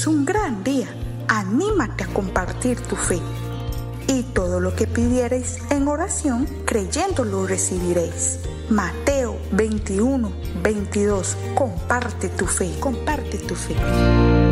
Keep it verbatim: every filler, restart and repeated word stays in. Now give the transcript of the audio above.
un gran día. Anímate a compartir tu fe. Y todo lo que pidiereis en oración, creyendo lo recibiréis. Mateo veintiuno, veintidós. Comparte tu fe, comparte tu fe.